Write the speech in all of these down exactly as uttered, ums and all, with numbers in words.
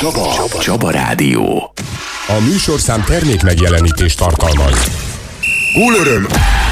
Csaba. Csaba. Csaba Rádió. A műsorszám termék megjelenítést tartalmaz. Gólöröm!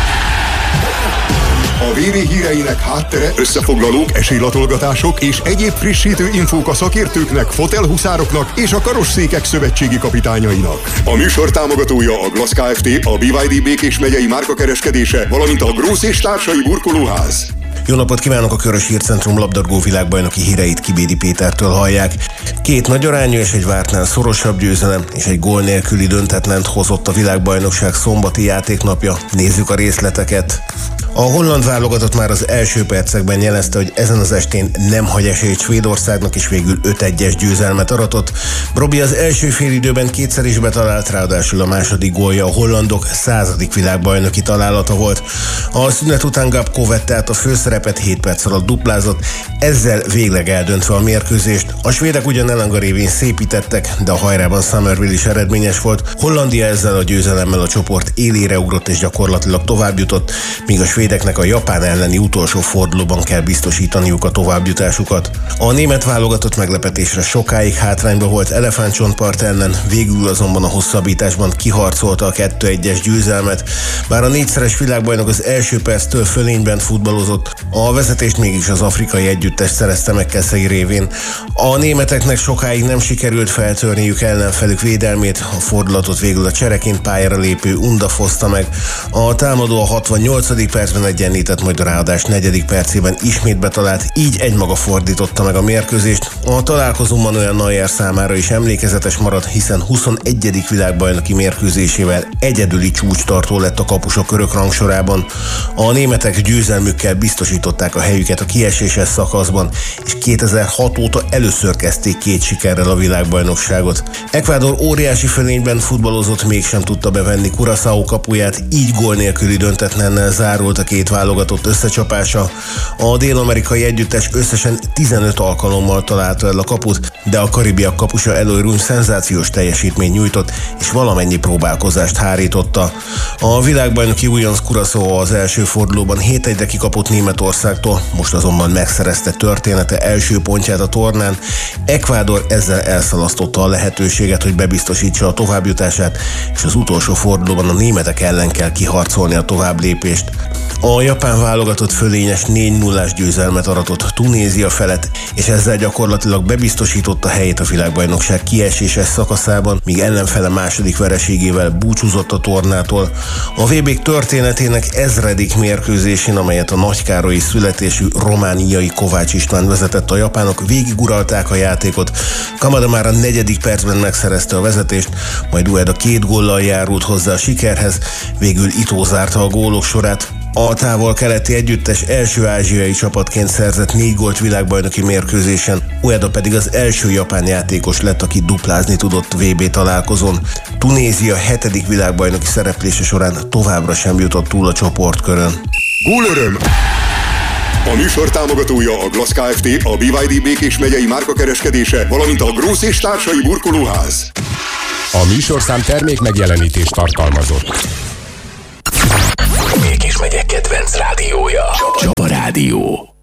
A vé bé híreinek háttere, összefoglalók, esélylatolgatások és egyéb frissítő infók a szakértőknek, fotelhuszároknak és a karosszékek szövetségi kapitányainak. A műsor támogatója a Glass Kft., a bé vé dé Békés megyei márkakereskedése, valamint a Grósz és társai burkolóház. Jó napot kívánok! A Körös Hírcentrum labdarúgó világbajnoki híreit Kibédi Pétertől hallják. Két nagy arányú és egy vártnál szorosabb győzelem és egy gól nélküli döntetlent hozott a világbajnokság szombati játéknapja. Nézzük a részleteket. A holland válogatott már az első percekben jelezte, hogy ezen az estén nem hagy esélyt Svédországnak, és végül öt egyes győzelmet aratott. Robi az első félidőben kétszer is betalált, ráadásul a második gólja a hollandok századik világbajnoki találata volt. A szünet után Gabko vette át a főszerepet, hét perc alatt duplázott, ezzel végleg eldöntve a mérkőzést. A svédek ugyan Elanga révén szépítettek, de a hajrában Summerville is eredményes volt. Hollandia ezzel a győzelemmel a csoport élére ugrott és gyakorlatilag tovább jutott, míg a svédeknek a Japán elleni utolsó fordulóban kell biztosítaniuk a továbbjutásukat. A német válogatott meglepetésre sokáig hátrányba volt Elefántcsontpart ellen, végül azonban a hosszabbításban kiharcolta a kettő egyes győzelmet. Bár a négyszeres világbajnok az első perctől fölényben futballozott, a vezetést mégis az afrikai együttes szerezte meg Keszei révén. A németeknek sokáig nem sikerült feltörniük ellenfelük védelmét, a fordulatot végül a csereként pályára lépő Unda foszta meg. A támadó a hatvannyolcadik percben egyenlített, majd a ráadás negyedik percében ismét betalált, így egymaga fordította meg a mérkőzést. A találkozó Manuel Neuer számára is emlékezetes maradt, hiszen huszonegyedik világbajnoki mérkőzésével egyedüli csúcstartó lett a kapusok körök rangsorában. A németek győzelmükkel biztosították a helyüket a kieséses szakaszban, és kétezer-hat óta először kezdték két sikerrel a világbajnokságot. Ecuador óriási fölényben futballozott, mégsem tudta bevenni Curaçao kapuját, így gól nélküli döntetlennel zárult a két válogatott összecsapása. A dél-amerikai együttes összesen tizenöt alkalommal találta el a kaput, de a karibiak kapusa Eloy Run szenzációs teljesítményt nyújtott, és valamennyi próbálkozást hárította. A világbajnoki újonc Curaçao az első fordulóban hét egyre kikapott Németországtól, most azonban megszerezte története első pontját a tornán. Ecuador ezzel elszalasztotta a lehetőséget, hogy bebiztosítsa a továbbjutását, és az utolsó fordulóban a németek ellen kell kiharcolni a továbblépést. A japán válogatott fölényes négy nullás győzelmet aratott Tunézia felett, és ezzel gyakorlatilag bebiztosította helyét a világbajnokság kieséses szakaszában, míg ellenfele második vereségével búcsúzott a tornától. A vé bé történetének ezredik mérkőzésén, amelyet a nagykárolyi születésű romániai Kovács István vezetett, a japánok végiguralták a játékot. Kamada már a negyedik percben megszerezte a vezetést, majd Ueda két góllal járult hozzá a sikerhez, végül Ito zárta a gólok sorát. A távol-keleti együttes első ázsiai csapatként szerzett négy gólt világbajnoki mérkőzésen, Ueda pedig az első japán játékos lett, aki duplázni tudott vé bé találkozón. Tunézia hetedik világbajnoki szereplése során továbbra sem jutott túl a csoportkörön. Gólöröm! A műsor támogatója a Glass Kft., a bé vé dé Békés megyei márkakereskedése, valamint a Grósz és társai burkolóház. A műsorszám termék megjelenítést tartalmazott. Békés megye kedvenc rádiója. Csaba Rádió.